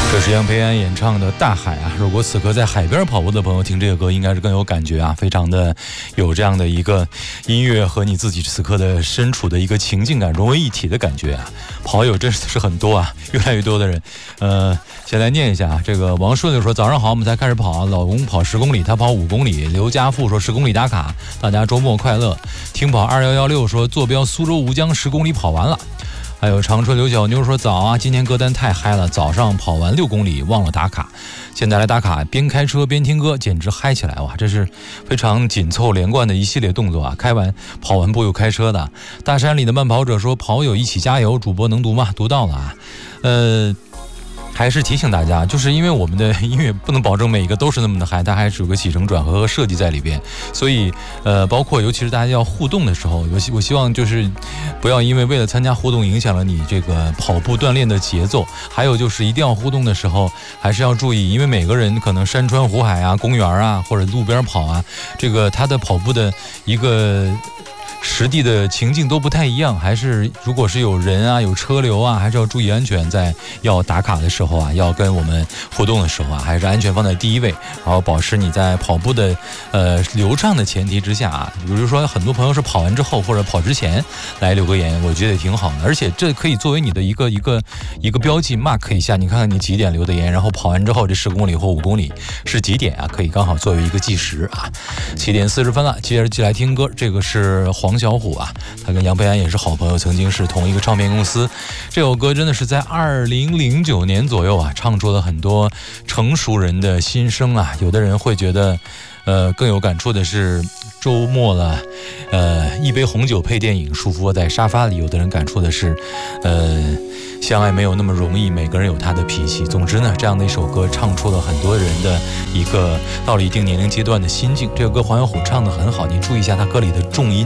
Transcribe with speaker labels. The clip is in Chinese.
Speaker 1: 这是杨培安演唱的《大海》啊！如果此刻在海边跑步的朋友听这个歌，应该是更有感觉啊，非常的有这样的一个音乐和你自己此刻的身处的一个情境感融为一体的感觉啊！跑友真是很多啊，越来越多的人。先来念一下啊，这个王顺就说：早上好，我们才开始跑，老公跑10公里，他跑5公里。刘家富说10公里打卡，大家周末快乐。听跑2116说坐标苏州吴江10公里跑完了。还有长春刘小妞说：早啊，今天歌单太嗨了，早上跑完6公里忘了打卡，现在来打卡，边开车边听歌，简直嗨起来哇！这是非常紧凑连贯的一系列动作啊，跑完步又开车的。大山里的慢跑者说：跑友一起加油，主播能读吗？读到了啊。还是提醒大家，就是因为我们的音乐不能保证每一个都是那么的嗨，它还是有个起承转合和设计在里边，所以包括尤其是大家要互动的时候，我希望就是不要因为了参加互动影响了你这个跑步锻炼的节奏，还有就是一定要互动的时候还是要注意，因为每个人可能山川湖海啊、公园啊或者路边跑啊，这个他的跑步的一个实地的情境都不太一样，还是如果是有人啊有车流啊，还是要注意安全，在要打卡的时候啊，要跟我们互动的时候啊，还是安全放在第一位，然后保持你在跑步的流畅的前提之下啊，比如说很多朋友是跑完之后或者跑之前来留个言，我觉得也挺好的，而且这可以作为你的一个标记 mark 一下，你看看你几点留的言，然后跑完之后这10公里或5公里是几点啊，可以刚好作为一个计时啊。7点40分了，接着进来听歌，这个是黄小琥啊，他跟杨培安也是好朋友，曾经是同一个唱片公司。这首歌真的是在2009年左右啊，唱出了很多成熟人的心声啊。有的人会觉得更有感触的是周末了，一杯红酒配电影，舒服窝在沙发里。有的人感触的是相爱没有那么容易，每个人有他的脾气。总之呢，这样的一首歌唱出了很多人的一个到了一定年龄阶段的心境。这个歌黄小琥唱得很好，你注意一下他歌里的重音